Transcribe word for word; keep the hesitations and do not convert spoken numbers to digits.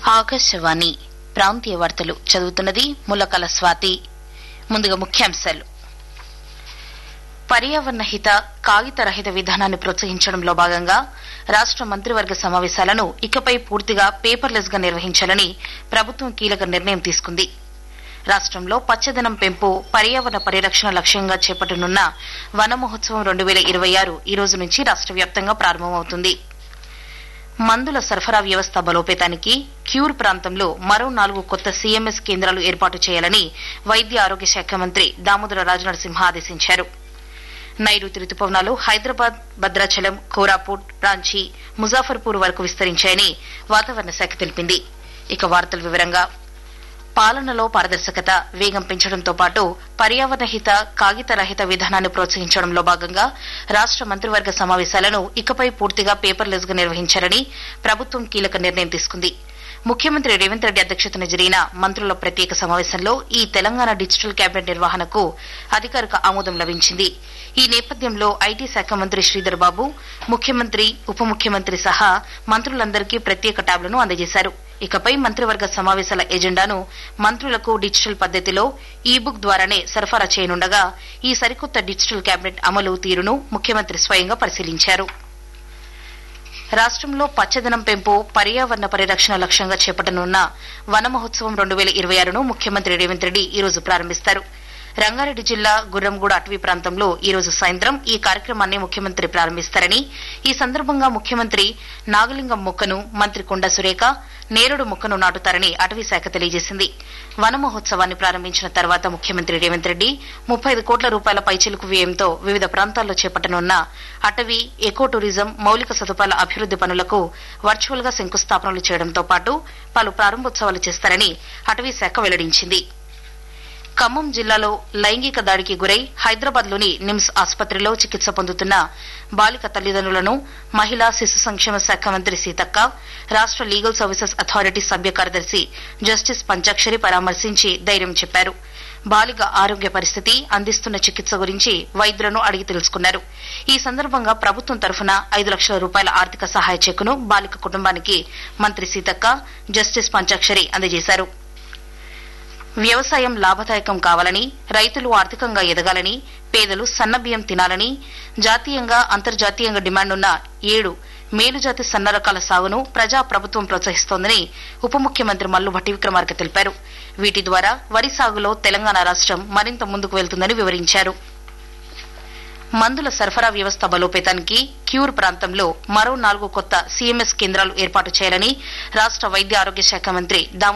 ఆకాశవాణి ప్రాంతీయ వార్తలు చదువుతున్నది ములకల స్వాతి. ముందుగా ముఖ్యాంశాలు. పర్యావరణ హిత కాగిత రహిత విధానాన్ని ప్రోత్సహించడంలో భాగంగా రాష్ట మంత్రివర్గ సమావేశాలను ఇకపై పూర్తిగా పేపర్లెస్ గా నిర్వహించాలని ప్రభుత్వం కీలక నిర్ణయం తీసుకుంది. రాష్టంలో పచ్చదనం పెంపు, పర్యావరణ పరిరక్షణ లక్ష్యంగా చేపట్టనున్న వన మహోత్సవం రెండు వేల ఇరవై ఆరు ఈ రోజు నుంచి రాష్ట వ్యాప్తంగా ప్రారంభమవుతుంది. మందుల సరఫరా వ్యవస్థ బలోపేతానికి క్యూర్ ప్రాంతంలో మరో నాలుగు కొత్త సీఎంఎస్ కేంద్రాలు ఏర్పాటు చేయాలని వైద్య ఆరోగ్య శాఖ మంత్రి దామోదర రాజనరసింహ ఆదేశించారు. నైరుతి రుతుపవనాలు హైదరాబాద్, భద్రాచలం, కోరాపుట్, రాంచీ, ముజాఫర్పూర్ వరకు విస్తరించాయని వాతావరణ శాఖ తెలిపింది. ఇక వార్తల వివరంగా పాలనలో పారదర్శకత, వేగం పెంచడంతో పాటు పర్యావరణ హిత కాగిత రహిత విధానాన్ని ప్రోత్సహించడంలో భాగంగా రాష్ట మంత్రివర్గ సమావేశాలను ఇకపై పూర్తిగా పేపర్లెస్ గా నిర్వహించాలని ప్రభుత్వం కీలక నిర్ణయం తీసుకుంది. ముఖ్యమంత్రి రేవంత్ రెడ్డి అధ్యక్షతన జరిగిన మంత్రుల ప్రత్యేక సమావేశంలో ఈ తెలంగాణ డిజిటల్ క్యాబినెట్ నిర్వహణకు అధికారిక ఆమోదం లభించింది. ఈ నేపథ్యంలో ఐటీ శాఖ మంత్రి శ్రీధర్ బాబు, ముఖ్యమంత్రి, ఉప ముఖ్యమంత్రి సహా మంత్రులందరికీ ప్రత్యేక ట్యాబ్లను అందజేశారు. ఇకపై మంత్రివర్గ సమావేశాల ఎజెండాను మంత్రులకు డిజిటల్ పద్దతిలో ఈ బుక్ ద్వారానే సరఫరా చేయనుండగా ఈ సరికొత్త డిజిటల్ క్యాబినెట్ అమలు తీరును ముఖ్యమంత్రి స్వయంగా పరిశీలించారు. రాష్టంలో పచ్చదనం పెంపు, పర్యావరణ పరిరక్షణ లక్ష్యంగా చేపట్టనున్న వన మహోత్సవం రెండు వేల ఇరవై ఆరును ముఖ్యమంత్రి రేవంత్ రెడ్డి ఈ రోజు ప్రారంభిస్తారు. రంగారెడ్డి జిల్లా గుర్రంగూడ అటవీ ప్రాంతంలో ఈ రోజు సాయంత్రం ఈ కార్యక్రమాన్ని ముఖ్యమంత్రి ప్రారంభిస్తారని, ఈ సందర్భంగా ముఖ్యమంత్రి నాగలింగం మొక్కను, మంత్రి కొండా సురేఖ నేరుడు మొక్కను నాటుతారని అటవీ శాఖ తెలియజేసింది. వన మహోత్సవాన్ని ప్రారంభించిన తర్వాత ముఖ్యమంత్రి రేవంత్ రెడ్డి ముప్పై ఐదు కోట్ల రూపాయల పైచిలుకు వ్యయంతో వివిధ ప్రాంతాల్లో చేపట్టనున్న అటవీ, ఎకో టూరిజం, మౌలిక సదుపాయాల అభివృద్ది పనులకు వర్చువల్ గా శంకుస్థాపనలు చేయడంతో పాటు పలు ప్రారంభోత్సవాలు చేస్తారని అటవీ శాఖ వెల్లడించింది. ఖమ్మం జిల్లాలో లైంగిక దాడికి గురై హైదరాబాద్లోని నిమ్స్ ఆసుపత్రిలో చికిత్స పొందుతున్న బాలిక తల్లిదండ్రులను మహిళా శిశు సంక్షేమ శాఖ మంత్రి సీతక్క, రాష్ట లీగల్ సర్వీసెస్ అథారిటీ సభ్య కార్యదర్శి జస్టిస్ పంచాక్షరి పరామర్శించి ధైర్యం చెప్పారు. బాలిక ఆరోగ్య పరిస్థితి, అందిస్తున్న చికిత్స గురించి వైద్యులను అడిగి తెలుసుకున్నారు. ఈ సందర్భంగా ప్రభుత్వం తరఫున ఐదు లక్షల రూపాయల ఆర్థిక సహాయ చెక్కును బాలిక కుటుంబానికి మంత్రి సీతక్క, జస్టిస్ పంచాక్షరి అందజేశారు. వ్యవసాయం లాభదాయకం కావాలని, రైతులు ఆర్థికంగా ఎదగాలని, పేదలు సన్నబియ్యం తినాలని జాతీయంగా, అంతర్జాతీయంగా డిమాండున్న ఏడు మేలుజాతి సన్న రకాల సాగును ప్రజా ప్రభుత్వం ప్రోత్సహిస్తోందని ఉప ముఖ్యమంత్రి మల్లు భట్టి విక్రమార్క తెలిపారు. వీటి ద్వారా వరి సాగులో తెలంగాణ రాష్టం మరింత ముందుకు వెళ్తుందని వివరించారు. మందుల సరఫరా వ్యవస్థ బలోపేతానికి క్యూర్ ప్రాంతంలో మరో నాలుగు కొత్త సీఎంఎస్ కేంద్రాలు ఏర్పాటు చేయాలని రాష్ట వైద్య ఆరోగ్య శాఖ మంత్రి దామోదర